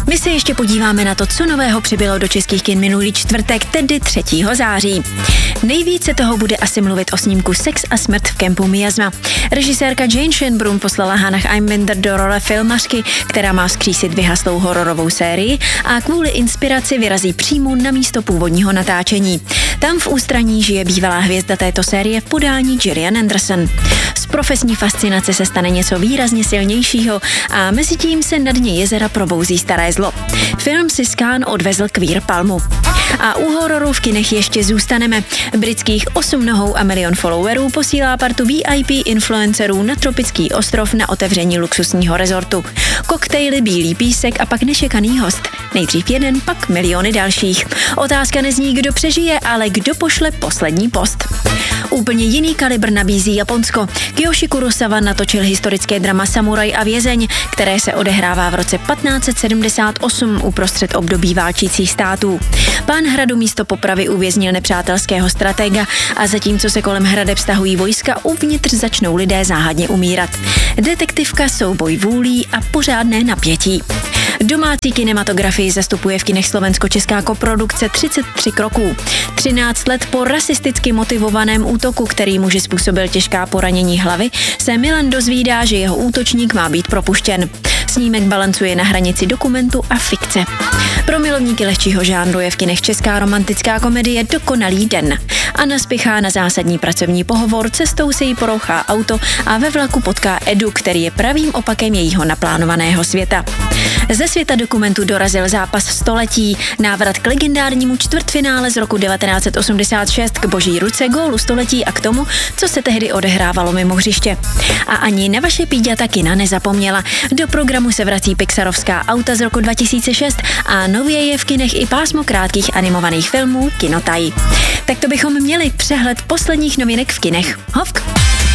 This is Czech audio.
My se ještě podíváme na to, co nového přibylo do českých kin minulý čtvrtek, tedy 3. září. Nejvíce toho bude asi mluvit o snímku Sex a smrt v kempu Miasma. Režisérka Jane Shanbrun poslala Hannah Einbinder do role filmařky, která má vzkřísit vyhaslou hororovou sérii a kvůli inspiraci vyrazí přímo na místo původního natáčení. Tam v ústraní žije bývalá hvězda této série v podání Gillian Anderson. Z profesní fascinace se stane něco výrazně silnějšího a mezitím se na dně jezera probouzí staré zlo. Film si z Cannes odvezl Queer Palmu. A u hororu v kinech ještě zůstaneme. Britských 8 nohou a milion followerů posílá partu VIP influencerů na tropický ostrov na otevření luxusního rezortu. Koktejly, bílý písek a pak nečekaný host. Nejdřív jeden, pak miliony dalších. Otázka nezní, kdo přežije, ale kdo pošle poslední post. Úplně jiný kalibr nabízí Japonsko. Kiyoshi Kurosawa natočil historické drama Samuraj a vězeň, které se odehrává v roce 1578 uprostřed období válčících států. Pán hradu místo popravy uvěznil nepřátelského stratega a zatímco se kolem hradeb stahují vojska, uvnitř začnou lidé záhadně umírat. Detektivka, souboj vůlí a pořádné napětí. Domácí kinematografii zastupuje v kinech slovensko-česká koprodukce 33 kroků. 13 let po rasisticky motivovaném útoku, který muži způsobil těžká poranění hlavy, se Milan dozvídá, že jeho útočník má být propuštěn. Snímek balancuje na hranici dokumentu a fikce. Pro milovníky lehčího žánru je v kinech česká romantická komedie Dokonalý den. Anna spěchá na zásadní pracovní pohovor, cestou se jí porouchá auto a ve vlaku potká Edu, který je pravým opakem jejího naplánovaného světa. Ze světa dokumentu dorazil zápas století, návrat k legendárnímu čtvrtfinále z roku 1986 k boží ruce, gólu století a k tomu, co se tehdy odehrávalo mimo hřiště. A ani na vaše píďata kina nezapomněla. Do programu se vrací pixarovská auta z roku 2006 a nově je v kinech i pásmo krátkých animovaných filmů Kinotaj. Tak to bychom měli přehled posledních novinek v kinech. Hovk!